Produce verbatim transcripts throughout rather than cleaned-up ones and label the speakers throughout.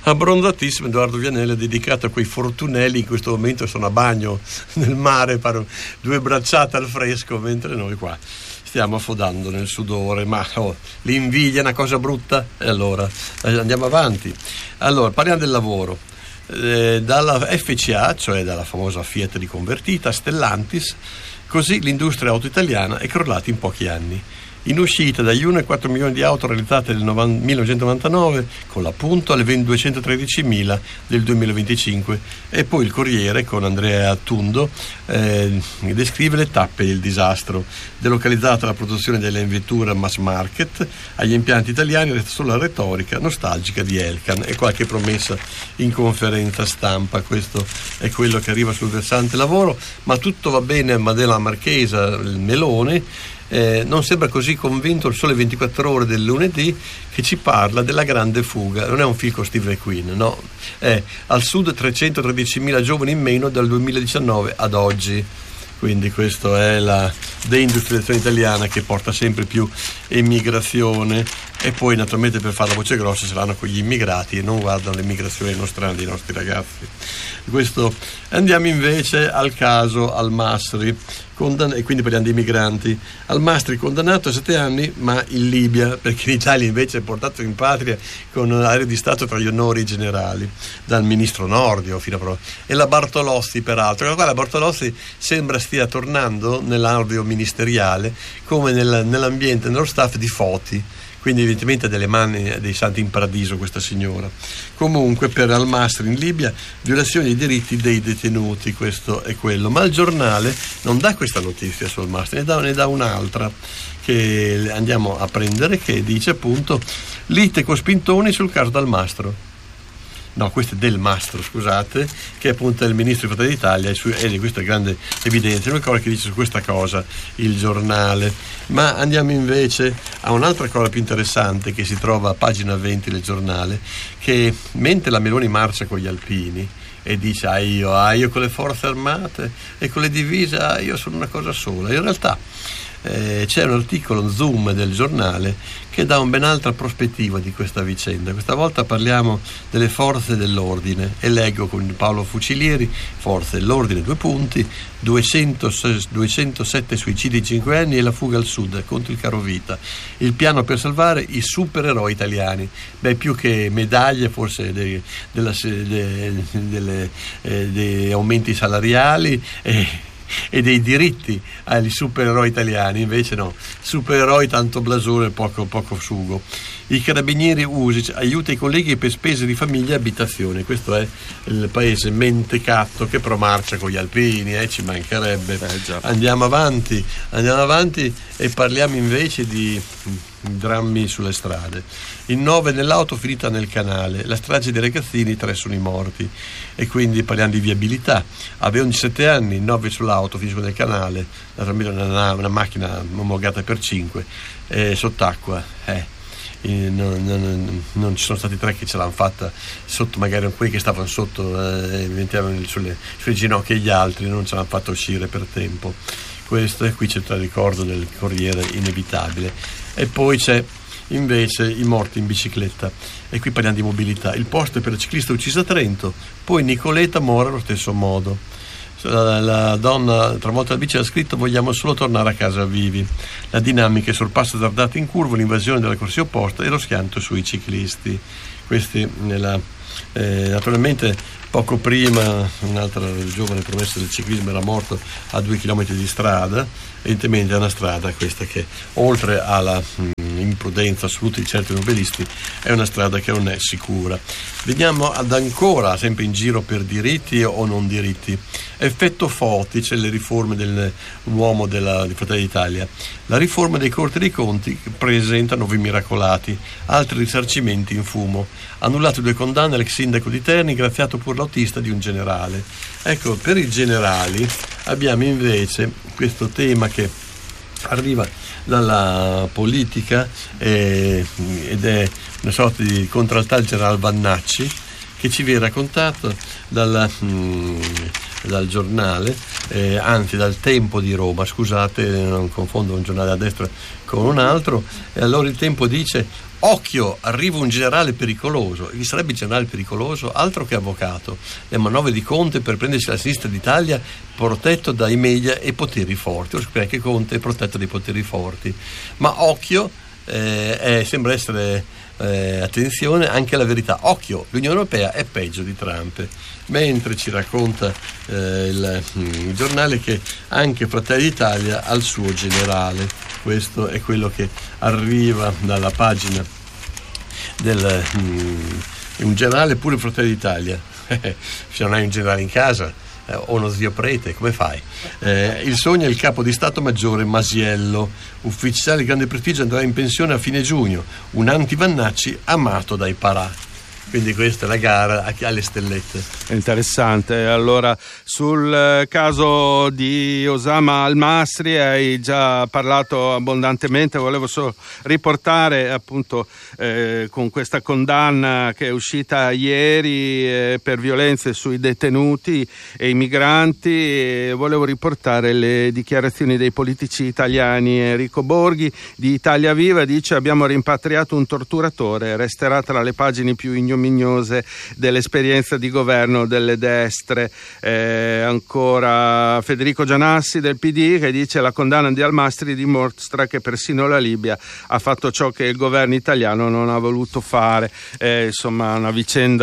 Speaker 1: Abbronzatissimo Edoardo Vianelli, dedicato a quei fortunelli in questo momento sono a bagno nel mare, fanno due bracciate al fresco, mentre noi qua stiamo affodando nel sudore. Ma oh, l'invidia è una cosa brutta, e allora eh, andiamo avanti. Allora parliamo del lavoro. Eh, dalla F C A, cioè dalla famosa Fiat riconvertita, a Stellantis, così l'industria auto italiana è crollata in pochi anni. In uscita dagli uno virgola quattro milioni di auto realizzate nel millenovecentonovantanove, con l'appunto alle duecentotredicimila del duemilaventincinque. E poi il Corriere con Andrea Tundo eh, descrive le tappe del disastro. Delocalizzata la produzione delle vetture mass market, agli impianti italiani resta solo la retorica nostalgica di Elkann e qualche promessa in conferenza stampa. Questo è quello che arriva sul versante lavoro, ma tutto va bene a Madela Marchesa, il Melone. Eh, non sembra così convinto il Sole ventiquattro Ore del lunedì, che ci parla della grande fuga. Non è un film con Steve McQueen, no, è al sud trecentotredicimila giovani in meno dal duemiladiciannove ad oggi. Quindi questa è la deindustrializzazione italiana che porta sempre più emigrazione, e poi naturalmente per fare la voce grossa saranno con gli immigrati e non guardano l'immigrazione nostrana dei nostri ragazzi. Questo. Andiamo invece al caso Al-Masri, condann- e quindi parliamo di migranti. Al-Masri condannato a sette anni ma in Libia, perché in Italia invece è portato in patria con un aereo di Stato tra gli onori generali dal ministro Nordio fino a pro- e la Bartolozzi, peraltro la Bartolozzi sembra stia tornando nell'audio ministeriale come nel, nell'ambiente, nello staff di Foti, quindi evidentemente ha delle mani dei santi in paradiso questa signora. Comunque per Al-Masri in Libia, violazione dei diritti dei detenuti, questo è quello. Ma il giornale non dà questa notizia su Al-Masri, ne dà, ne dà un'altra che andiamo a prendere, che dice appunto lite con Spintoni sul caso Dal Mastro. No, questo è Del Mastro, scusate, che appunto è il ministro di Fratelli d'Italia, e, su, e di questa grande evidenza. Non ricordo che dice su questa cosa il giornale. Ma andiamo invece a un'altra cosa più interessante che si trova a pagina venti del giornale, che mentre la Meloni marcia con gli alpini e dice ah io, ah io con le forze armate e con le divise, ah io sono una cosa sola, in realtà Eh, c'è un articolo Zoom del giornale che dà un ben altra prospettiva di questa vicenda. Questa volta parliamo delle forze dell'ordine e leggo con Paolo Fucilieri: forze dell'ordine, due punti, duecento, duecentosette suicidi in cinque anni e la fuga al sud contro il carovita, il piano per salvare i supereroi italiani. Beh, più che medaglie forse dei, della, de, delle, eh, dei aumenti salariali e e dei diritti agli supereroi italiani, invece no, supereroi tanto blasone, poco, poco sugo. I carabinieri Usic aiuta i colleghi per spese di famiglia e abitazione. Questo è il paese mentecatto che promarcia con gli alpini, eh, ci mancherebbe. Eh, andiamo avanti, andiamo avanti e parliamo invece di drammi sulle strade. In nove nell'auto finita nel canale, la strage dei ragazzini, tre sono i morti. E quindi parliamo di viabilità. Avevano sette anni, nove sull'auto, finiscono nel canale, una, una macchina omologata per cinque, eh, sott'acqua. Eh. Non, non, non ci sono stati tre che ce l'hanno fatta sotto, magari quelli che stavano sotto eh, mettevano sulle, sulle ginocchia, e gli altri non ce l'hanno fatta uscire per tempo. Questo, e qui c'è il ricordo del Corriere inevitabile. E poi c'è invece i morti in bicicletta, e qui parliamo di mobilità. Il posto per la ciclista uccisa a Trento, poi Nicoletta muore allo stesso modo. La, la donna travolta dalla bici ha scritto: vogliamo solo tornare a casa vivi. La dinamica è sorpassa azzardata in curva, l'invasione della corsia opposta e lo schianto sui ciclisti. Questi nella, eh, naturalmente poco prima un'altra giovane promessa del ciclismo era morto a due chilometri di strada. Evidentemente è una strada questa che, oltre alla mh, imprudenza assoluta di certi automobilisti, è una strada che non è sicura. Veniamo ad ancora, sempre in giro per diritti o non diritti. Effetto Foti, c'è le riforme dell'uomo della, di Fratelli d'Italia. La riforma dei Corti dei Conti presenta nuovi miracolati, altri risarcimenti in fumo. Annullate due condanne all'ex sindaco di Terni, graziato pur l'autista di un generale. Ecco, per i generali abbiamo invece questo tema che arriva dalla politica eh, ed è una sorta di contraltare al generale Vannacci, che ci viene raccontato dalla, mh, dal giornale, eh, anzi dal Tempo di Roma, scusate, non confondo un giornale a destra con un altro. E allora il Tempo dice: occhio, arriva un generale pericoloso. Chi sarebbe il generale pericoloso? Altro che avvocato. Le manovre di Conte per prendersi la sinistra d'Italia, protetto dai media e poteri forti. Ora scopriamo che Conte è protetto dai poteri forti, ma occhio, eh, è, sembra essere eh, attenzione anche alla verità. Occhio, l'Unione Europea è peggio di Trump. Mentre ci racconta eh, il, il giornale che anche Fratelli d'Italia ha il suo generale. Questo è quello che arriva dalla pagina del um, un generale, pure Fratelli d'Italia. Se non hai un generale in casa eh, o uno zio prete, come fai? Eh, il sogno è il capo di Stato Maggiore Masiello, ufficiale di grande prestigio, andrà in pensione a fine giugno, un anti-Vannacci amato dai parà. Quindi questa è la gara alle stellette.
Speaker 2: Interessante. Allora, sul caso di Osama Al-Masri hai già parlato abbondantemente, volevo solo riportare appunto eh, con questa condanna che è uscita ieri eh, per violenze sui detenuti e i migranti, e volevo riportare le dichiarazioni dei politici italiani. Enrico Borghi di Italia Viva dice: abbiamo rimpatriato un torturatore, resterà tra le pagine più ignominiose dell'esperienza di governo delle destre. Eh, ancora Federico Gianassi del P D che dice: la condanna di Al-Masri dimostra che persino la Libia ha fatto ciò che il governo italiano non ha voluto fare. Eh, insomma, una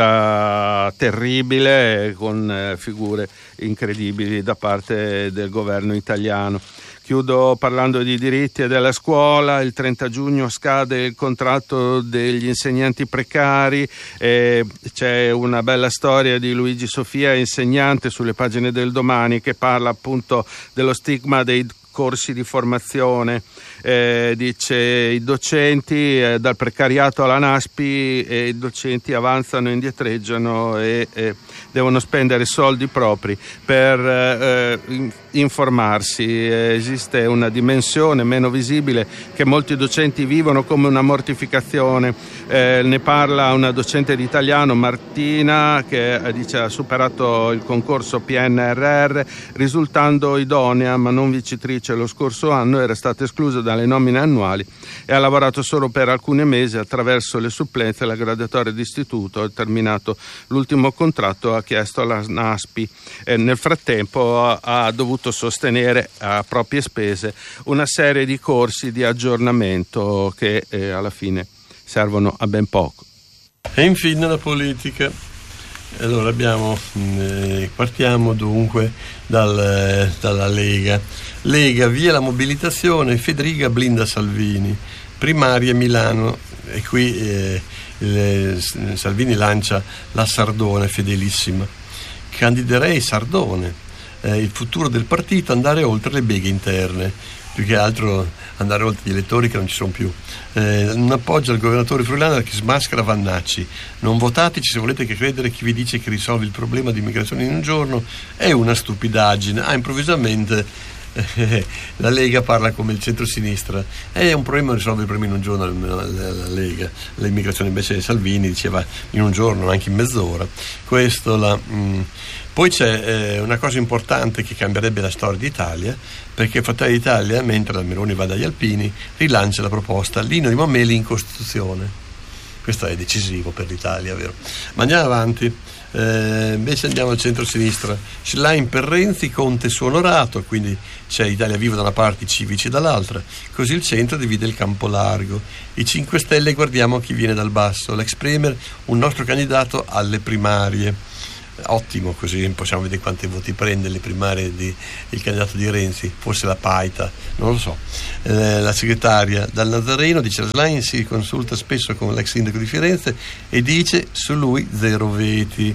Speaker 2: vicenda terribile con eh, figure incredibili da parte del governo italiano. Chiudo parlando di diritti e della scuola. Il trenta giugno scade il contratto degli insegnanti precari. Eh, c'è una bella storia di Luigi Sofia, insegnante, sulle pagine del Domani, che parla appunto dello stigma dei corsi di formazione. Eh, dice: i docenti eh, dal precariato alla NASPI, e i docenti avanzano, indietreggiano e, e devono spendere soldi propri per eh, informarsi. Eh, esiste una dimensione meno visibile che molti docenti vivono come una mortificazione. Eh, ne parla una docente di italiano, Martina, che eh, dice ha superato il concorso P N R R risultando idonea ma non vincitrice lo scorso anno, era stata esclusa dalle nomine annuali e ha lavorato solo per alcuni mesi attraverso le supplenze e la graduatoria d'istituto. Ha terminato l'ultimo contratto, ha chiesto alla NASPI e nel frattempo ha, ha dovuto sostenere a proprie spese una serie di corsi di aggiornamento che eh, alla fine servono a ben poco.
Speaker 1: E infine la politica. Allora abbiamo eh, partiamo dunque dal, eh, dalla Lega. Lega, via la mobilitazione, Federica blinda Salvini, primaria Milano, e qui eh, il, Salvini lancia la Sardone fedelissima. Candiderei Sardone, eh, il futuro del partito, andare oltre le beghe interne, più che altro andare oltre gli elettori che non ci sono più. Eh, un appoggio al governatore friulano che smaschera Vannacci: non votateci se volete che credere chi vi dice che risolve il problema di immigrazione in un giorno è una stupidaggine. Ah, improvvisamente eh, la Lega parla come il centro-sinistra, è un problema, risolve il problema in un giorno la, la, la Lega, l'immigrazione. Invece Salvini diceva in un giorno, anche in mezz'ora. Questo la... Mh, Poi c'è eh, una cosa importante che cambierebbe la storia d'Italia, perché Fratelli d'Italia, mentre la Meloni va dagli alpini, rilancia la proposta Lino di Mameli in Costituzione. Questo è decisivo per l'Italia, vero? Ma andiamo avanti. Eh, invece andiamo al centro-sinistra. Schlein per Renzi, Conte su Onorato, quindi c'è Italia Viva da una parte, i civici dall'altra, così il centro divide il campo largo. I cinque Stelle guardiamo chi viene dal basso, l'ex premier, un nostro candidato alle primarie. Ottimo, così possiamo vedere quanti voti prende le primarie di il candidato di Renzi, forse la Paita, non lo so. Eh, la segretaria Dal Nazareno dice: la Schlein si consulta spesso con l'ex sindaco di Firenze e dice su lui zero veti.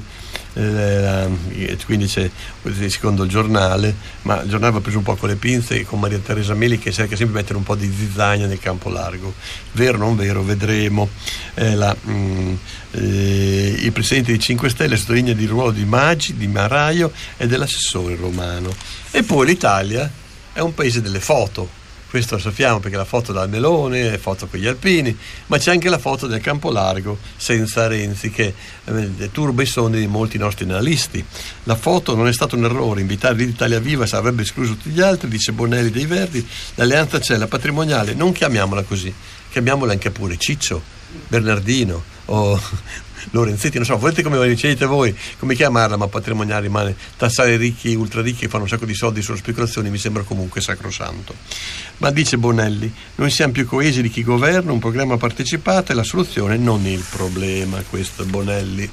Speaker 1: Eh, quindi c'è, secondo il giornale, ma il giornale va preso un po' con le pinze, con Maria Teresa Meli che cerca sempre di mettere un po' di zizzania nel campo largo. Vero o non vero? Vedremo. Eh, la, mh, eh, il presidente dei cinque Stelle sottolinea il ruolo di Maggi, di Maraio e dell'assessore Romano. E poi l'Italia è un paese delle foto. questo lo sappiamo perché la foto dal Melone, le foto con gli alpini, ma c'è anche la foto del campo largo senza Renzi che eh, turba i sogni di molti nostri analisti. La foto non è stato un errore, invitare l'Italia Viva sarebbe escluso tutti gli altri, dice Bonelli dei Verdi. L'alleanza c'è, la patrimoniale, non chiamiamola così, chiamiamola anche pure Ciccio, Bernardino o Lorenzetti, non so, volete come decidete voi come chiamarla, ma patrimoniale rimane. Tassare ricchi, ultra ricchi che fanno un sacco di soldi sulle speculazioni mi sembra comunque sacrosanto. Ma dice Bonelli, noi siamo più coesi di chi governa, un programma partecipato è la soluzione, non il problema. Questo è Bonelli.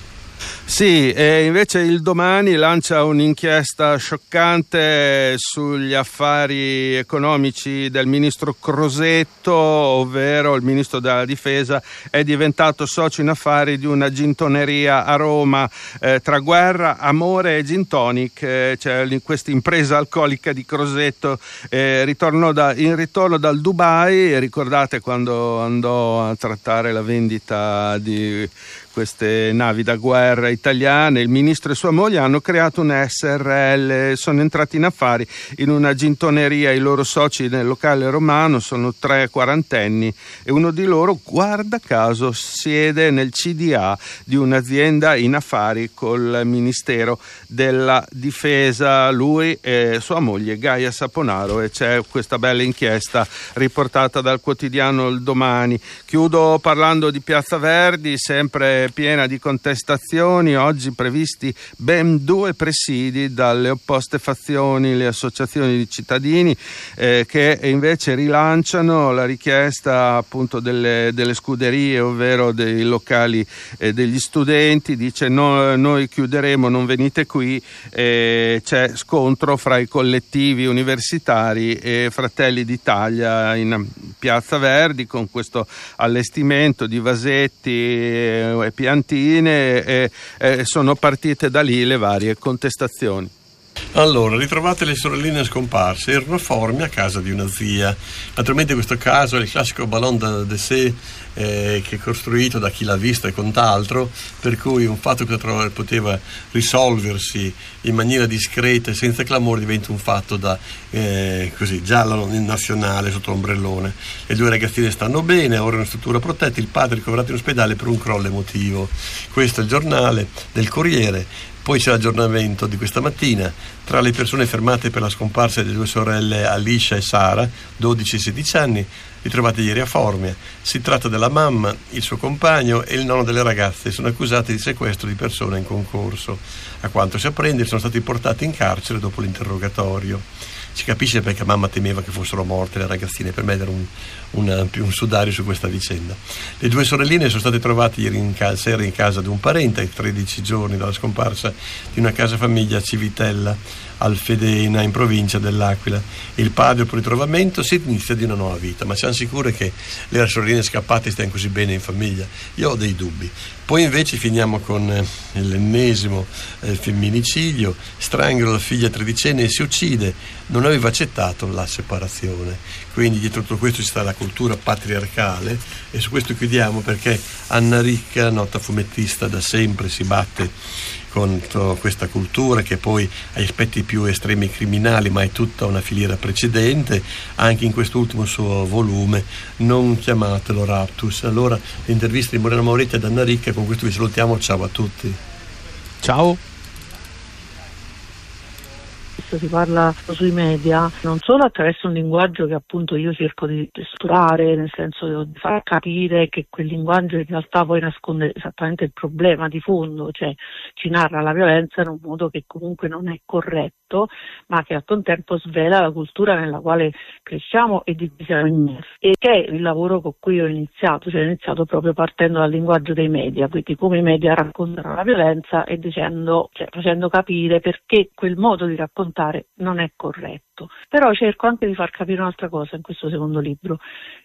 Speaker 2: Sì, e invece il Domani lancia un'inchiesta scioccante sugli affari economici del ministro Crosetto, ovvero il ministro della difesa è diventato socio in affari di una gintoneria a Roma, eh, tra guerra, amore e gin tonic, eh, cioè questa impresa alcolica di Crosetto, eh, ritornò da, in ritorno dal Dubai, ricordate quando andò a trattare la vendita di queste navi da guerra italiane, il ministro e sua moglie hanno creato una S R L, sono entrati in affari in una gintoneria, i loro soci nel locale romano sono tre quarantenni e uno di loro, guarda caso, siede nel C D A di un'azienda in affari col Ministero della Difesa, lui e sua moglie Gaia Saponaro, e c'è questa bella inchiesta riportata dal quotidiano Il Domani. Chiudo parlando di Piazza Verdi, sempre piena di contestazioni, oggi previsti ben due presidi dalle opposte fazioni, le associazioni di cittadini eh, che invece rilanciano la richiesta appunto delle, delle scuderie, ovvero dei locali eh, degli studenti, dice no, noi chiuderemo, non venite qui, eh, c'è scontro fra i collettivi universitari e Fratelli d'Italia in Piazza Verdi con questo allestimento di vasetti e piantine e, e sono partite da lì le varie contestazioni.
Speaker 1: Allora, ritrovate le sorelline scomparse, erano a Formia a casa di una zia. Naturalmente questo caso è il classico ballon d'essai eh, che è costruito da chi l'ha visto e quant'altro, per cui un fatto che poteva risolversi in maniera discreta e senza clamore diventa un fatto da eh, così giallo nazionale sotto l'ombrellone. Le due ragazzine stanno bene, ora in struttura protetta, il padre è ricoverato in ospedale per un crollo emotivo. Questo è il giornale del Corriere. Poi c'è l'aggiornamento di questa mattina. Tra le persone fermate per la scomparsa delle due sorelle Alicia e Sara, dodici e sedici anni, ritrovate ieri a Formia. Si tratta della mamma, il suo compagno e il nonno delle ragazze. Sono accusati di sequestro di persona in concorso. A quanto si apprende, sono stati portati in carcere dopo l'interrogatorio. Si capisce perché mamma temeva che fossero morte le ragazzine, per mettere un, un, un sudario su questa vicenda. Le due sorelline sono state trovate ieri in ca- sera in casa di un parente, a tredici giorni dalla scomparsa di una casa famiglia a Civitella, al Fedena, in provincia dell'Aquila. Il padre, per ritrovamento, si inizia di una nuova vita, ma siamo sicuri che le sorelline scappate stiano così bene in famiglia? Io ho dei dubbi. Poi invece finiamo con eh, l'ennesimo eh, femminicidio, strangolo la figlia tredicenne e si uccide, non aveva accettato la separazione. Quindi dietro tutto questo ci sta la cultura patriarcale e su questo chiudiamo perché Anna Ricca, nota fumettista, da sempre si batte contro questa cultura che poi ha aspetti più estremi criminali, ma è tutta una filiera precedente, anche in quest'ultimo suo volume, non chiamatelo Raptus. Allora l'intervista di Morena Moretti ad Anna Ricca, con questo vi salutiamo, ciao a tutti.
Speaker 2: Ciao.
Speaker 3: Si parla sui media non solo attraverso un linguaggio che appunto io cerco di strutturare, nel senso di far capire che quel linguaggio in realtà poi nasconde esattamente il problema di fondo, cioè ci narra la violenza in un modo che comunque non è corretto, ma che al contempo svela la cultura nella quale cresciamo e di cui siamo immersi, e che è il lavoro con cui ho iniziato, cioè ho iniziato proprio partendo dal linguaggio dei media, quindi come i media raccontano la violenza e dicendo, cioè facendo capire perché quel modo di raccontare non è corretto. Però cerco anche di far capire un'altra cosa in questo secondo libro,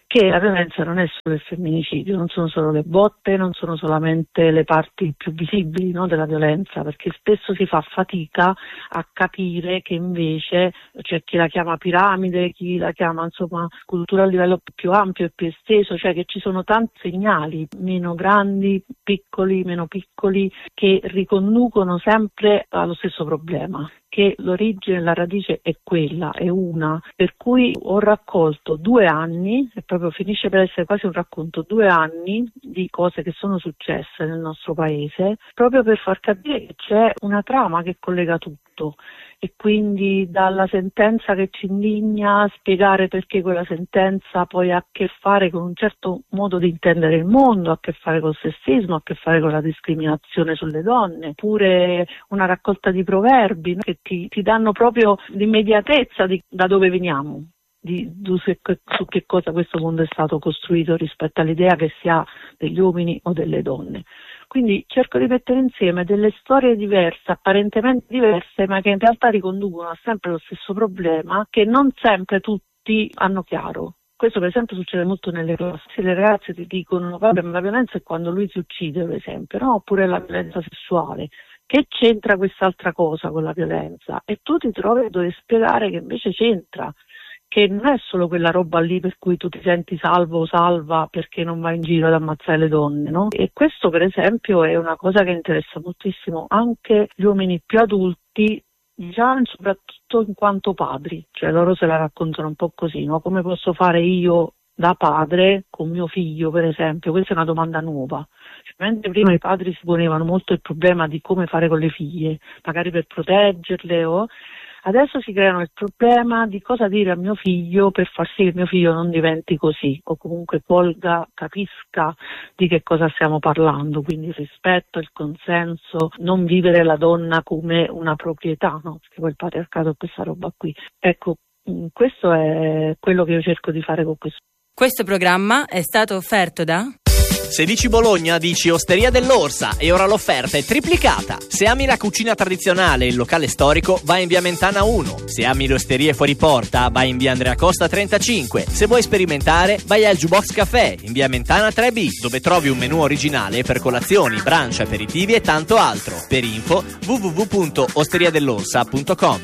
Speaker 3: che la violenza non è solo il femminicidio, non sono solo le botte, non sono solamente le parti più visibili, no, della violenza, perché spesso si fa fatica a capire che invece c'è chi la chiama piramide, chi la chiama insomma cultura a livello più ampio e più esteso, cioè che ci sono tanti segnali, meno grandi, piccoli, meno piccoli, che riconducono sempre allo stesso problema, che l'origine, la radice è quella, è una, per cui ho raccolto due anni, e proprio finisce per essere quasi un racconto, due anni di cose che sono successe nel nostro paese, proprio per far capire che c'è una trama che collega tutto, e quindi dalla sentenza che ci indigna, spiegare perché quella sentenza poi ha a che fare con un certo modo di intendere il mondo, ha a che fare col sessismo, ha a che fare con la discriminazione sulle donne, oppure una raccolta di proverbi, no? Che ti, ti danno proprio l'immediatezza di da dove veniamo, di, di su, su che cosa questo mondo è stato costruito rispetto all'idea che si ha degli uomini o delle donne. Quindi cerco di mettere insieme delle storie diverse, apparentemente diverse, ma che in realtà riconducono a sempre lo stesso problema, che non sempre tutti hanno chiaro. Questo per esempio succede molto nelle classi, le ragazze ti dicono vabbè, ma la violenza è quando lui si uccide, per esempio, no? Oppure la violenza sessuale. Che c'entra quest'altra cosa con la violenza? E tu ti trovi a dover spiegare che invece c'entra, che non è solo quella roba lì per cui tu ti senti salvo o salva perché non vai in giro ad ammazzare le donne, no? E questo per esempio è una cosa che interessa moltissimo anche gli uomini più adulti, diciamo soprattutto in quanto padri, cioè loro se la raccontano un po' così, no? Come posso fare io da padre con mio figlio, per esempio? Questa è una domanda nuova. Mentre prima i padri si ponevano molto il problema di come fare con le figlie, magari per proteggerle, o adesso si creano il problema di cosa dire a mio figlio per far sì che mio figlio non diventi così, o comunque colga, capisca di che cosa stiamo parlando, quindi il rispetto, il consenso, non vivere la donna come una proprietà, no? Perché poi il patriarcato è questa roba qui. Ecco, questo è quello che io cerco di fare con questo.
Speaker 4: Questo programma è stato offerto da...
Speaker 5: Se dici Bologna, dici Osteria dell'Orsa, e ora l'offerta è triplicata. Se ami la cucina tradizionale e il locale storico, vai in via Mentana uno. Se ami le osterie fuori porta, vai in via Andrea Costa trentacinque. Se vuoi sperimentare, vai al Jukebox Café in via Mentana tre B, dove trovi un menù originale per colazioni, brunch, aperitivi e tanto altro. Per info w w w punto osteria dell'orsa punto com.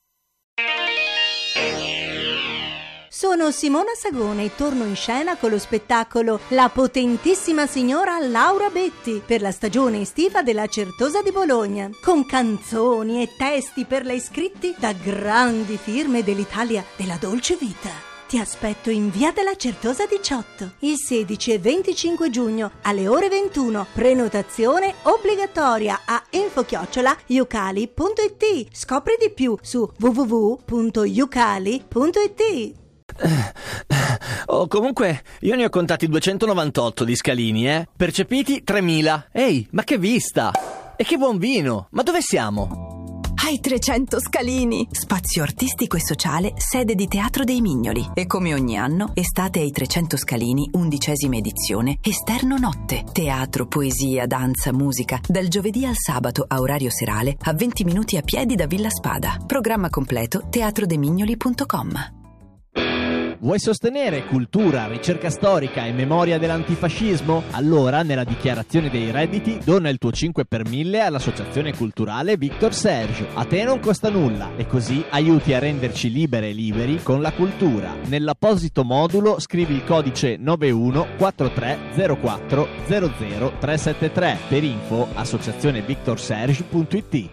Speaker 6: Sono Simona Sagone e torno in scena con lo spettacolo La potentissima signora Laura Betti per la stagione estiva della Certosa di Bologna, con canzoni e testi per lei scritti da grandi firme dell'Italia della dolce vita. Ti aspetto in via della Certosa diciotto il sedici e venticinque giugno alle ore ventuno. Prenotazione obbligatoria a info chiocciola yucali punto it. Scopri di più su w w w punto yucali punto it.
Speaker 5: Oh, comunque io ne ho contati duecentonovantotto di scalini, eh? Percepiti tremila. Ehi, ma che vista! E che buon vino! Ma dove siamo?
Speaker 7: Ai trecento Scalini, spazio artistico e sociale, sede di Teatro dei Mignoli. E come ogni anno, estate ai trecento Scalini, undicesima edizione, esterno notte. Teatro, poesia, danza, musica, dal giovedì al sabato a orario serale, a venti minuti a piedi da Villa Spada. Programma completo teatro de mignoli punto com.
Speaker 8: Vuoi sostenere cultura, ricerca storica e memoria dell'antifascismo? Allora, nella dichiarazione dei redditi, dona il tuo cinque per mille all'associazione culturale Victor Serge. A te non costa nulla e così aiuti a renderci libere e liberi con la cultura. Nell'apposito modulo scrivi il codice nove uno quattro tre zero quattro zero zero tre sette tre. Per info associazione victor serge punto it.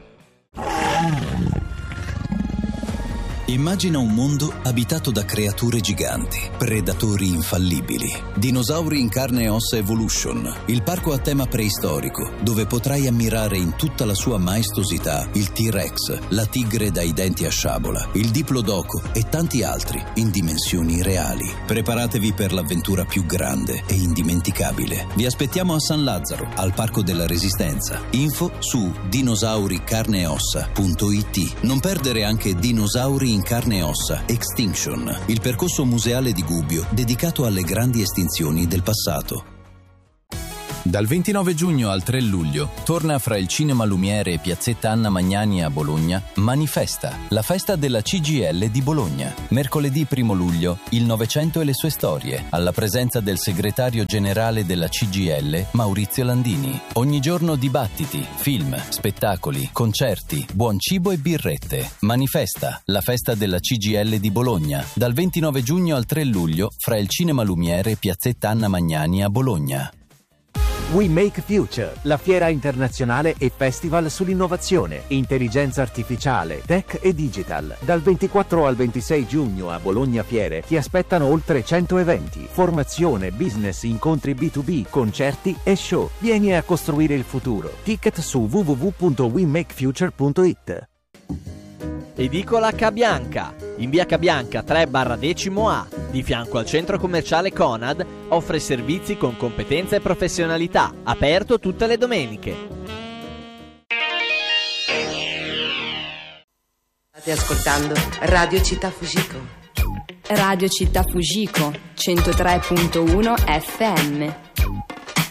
Speaker 9: Immagina un mondo abitato da creature giganti, predatori infallibili. Dinosauri in carne e ossa Evolution, il parco a tema preistorico, dove potrai ammirare in tutta la sua maestosità il T-Rex, la tigre dai denti a sciabola, il Diplodocus e tanti altri in dimensioni reali. Preparatevi per l'avventura più grande e indimenticabile. Vi aspettiamo a San Lazzaro, al Parco della Resistenza. Info su dinosauri carne e ossa punto it. Non perdere anche Dinosauri in carne e ossa Extinction, il percorso museale di Gubbio dedicato alle grandi estinzioni del passato. Dal ventinove giugno al tre luglio torna fra il Cinema Lumiere e Piazzetta Anna Magnani a Bologna Manifesta, la festa della C G I L di Bologna. Mercoledì primo luglio, il Novecento e le sue storie, alla presenza del segretario generale della C G I L, Maurizio Landini. Ogni giorno dibattiti, film, spettacoli, concerti, buon cibo e birrette. Manifesta, la festa della C G I L di Bologna, dal ventinove giugno al tre luglio, fra il Cinema Lumiere e Piazzetta Anna Magnani a Bologna.
Speaker 10: We Make Future, la fiera internazionale e festival sull'innovazione, intelligenza artificiale, tech e digital. Dal ventiquattro al ventisei giugno a Bologna Fiere ti aspettano oltre cento eventi, formazione, business, incontri B due B, concerti e show. Vieni a costruire il futuro. Ticket su w w w punto we make future punto i t.
Speaker 5: Edicola Cabianca, in via Cabianca tre barra decimo A, di fianco al centro commerciale Conad, offre servizi con competenza e professionalità, aperto tutte le domeniche.
Speaker 11: State ascoltando Radio Città Fujiko.
Speaker 12: Radio Città Fujiko, centotré virgola uno F M.